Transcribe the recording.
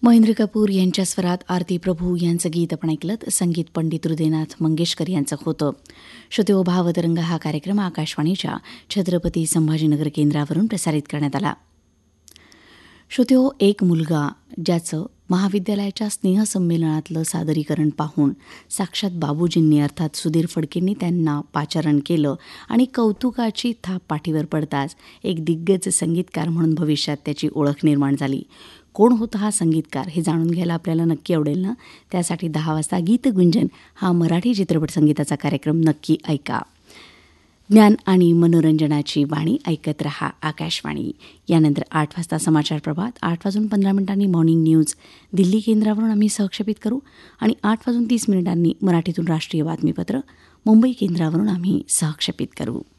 महेंद्र कपूर यांच्या स्वरात आरती प्रभू यांचं गीत आपण ऐकलं. संगीत पंडित हृदयनाथ मंगेशकर यांचं होतं. श्रोतेहो, भावतरंग हा कार्यक्रम आकाशवाणीच्या छत्रपती संभाजीनगर केंद्रावरून प्रसारित करण्यात आला. श्रोतेहो, एक मुलगा ज्याचं महाविद्यालयाच्या स्नेहसंमेलनातलं सादरीकरण पाहून साक्षात बाबूजींनी अर्थात सुधीर फडकेंनी त्यांना पाचारण केलं आणि कौतुकाची थाप पाठीवर पडताच एक दिग्गज संगीतकार म्हणून भविष्यात त्याची ओळख निर्माण झाली. कोण होता हा संगीतकार हे जाणून घ्यायला आपल्याला नक्की आवडेल ना? त्यासाठी 10 वाजता गीतगुंजन हा मराठी चित्रपट संगीताचा कार्यक्रम नक्की ऐका. ज्ञान आणि मनोरंजनाची वाणी ऐकत रहा आकाशवाणी. यानंतर 8 वाजता समाचार प्रभात, 8:15 मॉर्निंग न्यूज दिल्ली केंद्रावरून आम्ही सहक्षेपित करू आणि 8:30 मराठीतून राष्ट्रीय बातमीपत्र मुंबई केंद्रावरून आम्ही सहक्षेपित करू.